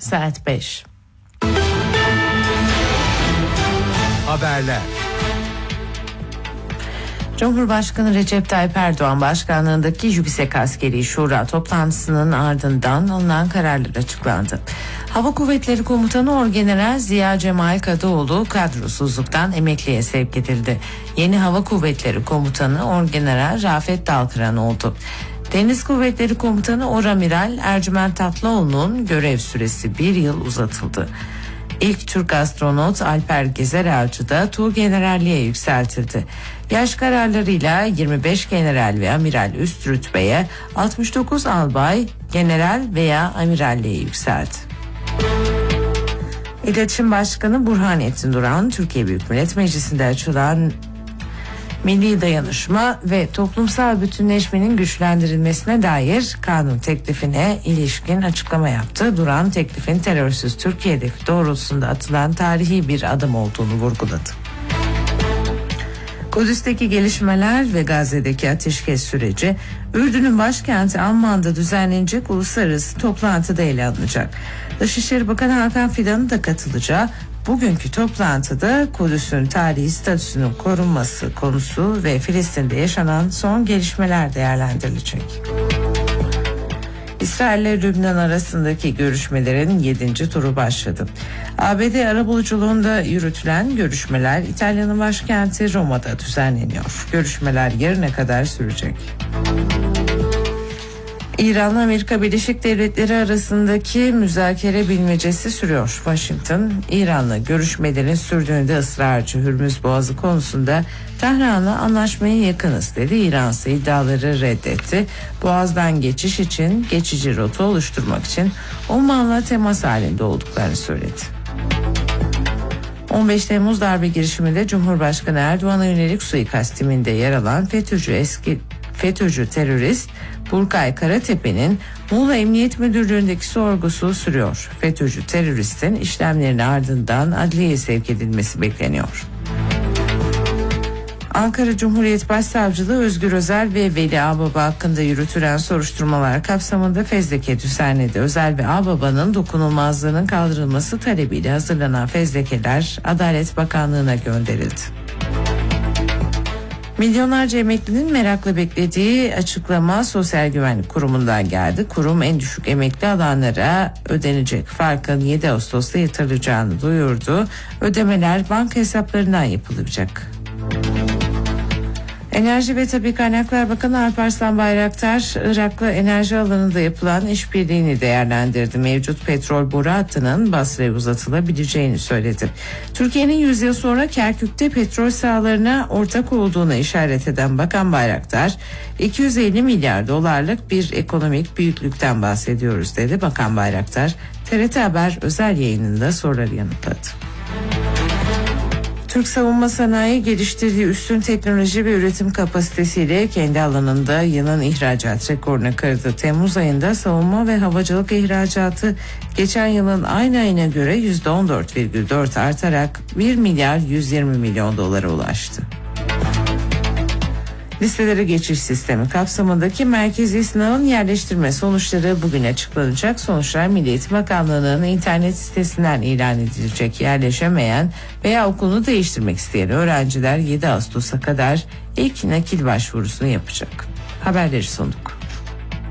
saat 5. Haberler. Cumhurbaşkanı Recep Tayyip Erdoğan başkanlığındaki Yüksek Askeri Şura toplantısının ardından alınan kararlar açıklandı. Hava Kuvvetleri Komutanı Orgeneral Ziya Cemal Kadıoğlu kadrosuzluktan emekliye sevk edildi. Yeni Hava Kuvvetleri Komutanı Orgeneral Rafet Dalkıran oldu. Deniz Kuvvetleri Komutanı Oramiral Ercüment Tatlıoğlu'nun görev süresi 1 yıl uzatıldı. İlk Türk astronot Alper Gezer da tuğgeneralliğe yükseltildi. Yaş kararlarıyla 25 general ve amiral üst rütbeye, 69 albay, general veya amiralliğe yükseldi. İletişim Başkanı Burhanettin Duran, Türkiye Büyük Millet Meclisi'nde açılan milli dayanışma ve toplumsal bütünleşmenin güçlendirilmesine dair kanun teklifine ilişkin açıklama yaptı. Duran, teklifin terörsüz Türkiye hedefi doğrultusunda atılan tarihi bir adım olduğunu vurguladı. Kudüs'teki gelişmeler ve Gazze'deki ateşkes süreci, Ürdün'ün başkenti Amman'da düzenlenecek uluslararası toplantıda ele alınacak. Dışişleri Bakanı Hakan Fidan'ın da katılacağı bugünkü toplantıda Kudüs'ün tarihi statüsünün korunması konusu ve Filistin'de yaşanan son gelişmeler değerlendirilecek. İsrail ile Lübnan arasındaki görüşmelerin 7. turu başladı. ABD arabuluculuğunda yürütülen görüşmeler İtalya'nın başkenti Roma'da düzenleniyor. Görüşmeler yarına kadar sürecek. İran'la Amerika Birleşik Devletleri arasındaki müzakere bilmecesi sürüyor. Washington, İran'la görüşmelerin sürdüğünde ısrarcı. Hürmüz Boğazı konusunda Tahran'la anlaşmaya yakınız dedi. İran ise iddiaları reddetti. Boğaz'dan geçiş için geçici rota oluşturmak için Oman'la temas halinde olduklarını söyledi. 15 Temmuz darbe girişiminde Cumhurbaşkanı Erdoğan'a yönelik suikast timinde yer alan FETÖ'cü terörist Burkay Karatepe'nin Muğla Emniyet Müdürlüğü'ndeki sorgusu sürüyor. FETÖ'cü teröristin işlemlerinin ardından adliyeye sevk edilmesi bekleniyor. Ankara Cumhuriyet Başsavcılığı Özgür Özel ve Veli Ağbaba hakkında yürütülen soruşturmalar kapsamında fezleke düzenledi. Özel ve Ağbaba'nın dokunulmazlığının kaldırılması talebiyle hazırlanan fezlekeler Adalet Bakanlığı'na gönderildi. Milyonlarca emeklinin merakla beklediği açıklama Sosyal Güvenlik Kurumu'ndan geldi. Kurum en düşük emekli alanlara ödenecek farkın 7 Ağustos'ta yatırılacağını duyurdu. Ödemeler banka hesaplarından yapılacak. Enerji ve Tabii Kaynaklar Bakanı Alparslan Bayraktar, Irak'la enerji alanında yapılan işbirliğini değerlendirdi. Mevcut petrol boru hattının Basra'ya uzatılabileceğini söyledi. Türkiye'nin 100 yıl sonra Kerkük'te petrol sahalarına ortak olduğuna işaret eden Bakan Bayraktar, 250 milyar dolarlık bir ekonomik büyüklükten bahsediyoruz dedi. Bakan Bayraktar, TRT Haber özel yayınında soruları yanıtladı. Türk savunma sanayi geliştirdiği üstün teknoloji ve üretim kapasitesiyle kendi alanında yılın ihracat rekorunu kırdı. Temmuz ayında savunma ve havacılık ihracatı geçen yılın aynı ayına göre %14,4 artarak 1 milyar 120 milyon dolara ulaştı. Listelere geçiş sistemi kapsamındaki merkezi sınavın yerleştirme sonuçları bugün açıklanacak. Sonuçlar Milli Eğitim Bakanlığı'nın internet sitesinden ilan edilecek. Yerleşemeyen veya okulunu değiştirmek isteyen öğrenciler 7 Ağustos'a kadar ilk nakil başvurusunu yapacak. Haberleri sunduk.